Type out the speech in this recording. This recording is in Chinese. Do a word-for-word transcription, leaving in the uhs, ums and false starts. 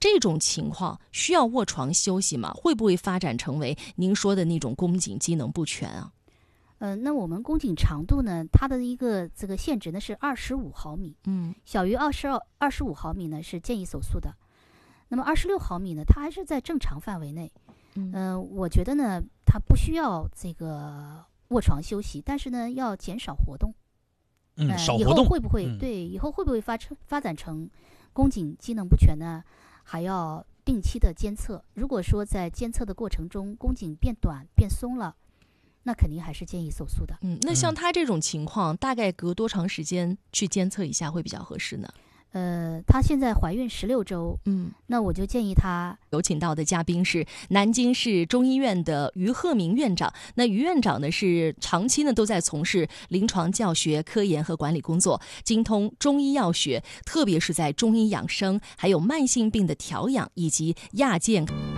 这种情况需要卧床休息吗？会不会发展成为您说的那种宫颈机能不全啊？ 呃，那我们宫颈长度呢，它的一个这个限值呢是二十五毫米， 嗯， 小于二十二二十五毫米呢是建议手术的。那么二十六毫米呢，它还是在正常范围内。嗯、呃，我觉得呢，它不需要这个卧床休息，但是呢，要减少活动。 嗯， 呃、 少活动以后会不会、 嗯、 对？以后会不会发成发展成宫颈机能不全呢？还要定期的监测。如果说在监测的过程中，宫颈变短变松了，那肯定还是建议手术的。 嗯，那像她这种情况，大概隔多长时间去监测一下会比较合适呢？ 呃，她现在怀孕十六周， 嗯， 那我就建议她。 有请到的嘉宾是南京市中医院的于鹤鸣院长。那于院长呢是长期呢都在从事临床教学、科研和管理工作，精通中医药学，特别是在中医养生、还有慢性病的调养以及亚健。